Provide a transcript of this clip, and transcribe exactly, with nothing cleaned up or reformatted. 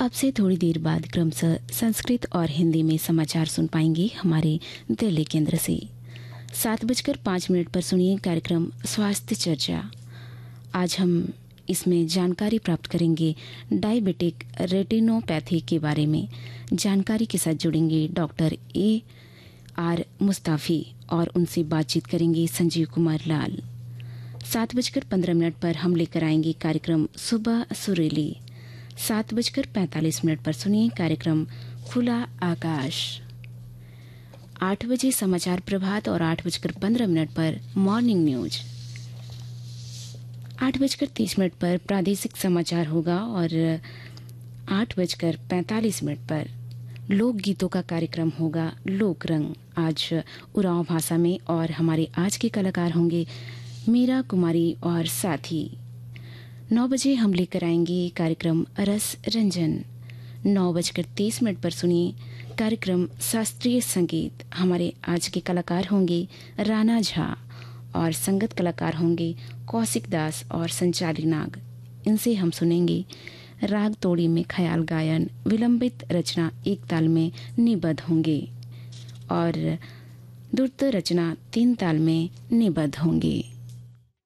अब से थोड़ी देर बाद क्रमशः संस्कृत और हिंदी में समाचार सुन पाएंगे हमारे दिल्ली केंद्र से। सात बजकर पाँच मिनट पर सुनिए कार्यक्रम स्वास्थ्य चर्चा। आज हम इसमें जानकारी प्राप्त करेंगे डायबिटिक रेटिनोपैथी के बारे में। जानकारी के साथ जुड़ेंगे डॉक्टर ए आर मुस्ताफी और उनसे बातचीत करेंगे संजीव कुमार लाल। सात बजकर पंद्रह मिनट पर हम लेकर आएंगे कार्यक्रम सुबह सुरीली। सात बजकर पैंतालीस मिनट पर सुनिए कार्यक्रम खुला आकाश। आठ बजे समाचार प्रभात और आठ बजकर पंद्रह मिनट पर मॉर्निंग न्यूज। आठ बजकर तीस मिनट पर प्रादेशिक समाचार होगा और आठ बजकर पैंतालीस मिनट पर लोकगीतों का कार्यक्रम होगा लोक रंग, आज उरांव भाषा में। और हमारे आज के कलाकार होंगे मीरा कुमारी और साथी। नौ बजे हम लेकर आएंगे कार्यक्रम रस रंजन। नौ बजकर तीस मिनट पर सुनिए कार्यक्रम शास्त्रीय संगीत। हमारे आज के कलाकार होंगे राणा झा और संगत कलाकार होंगे कौशिक दास और संचाली नाग। इनसे हम सुनेंगे राग तोड़ी में ख्याल गायन, विलंबित रचना एक ताल में निबद्ध होंगे और द्रुत रचना तीन ताल में निबद्ध होंगे।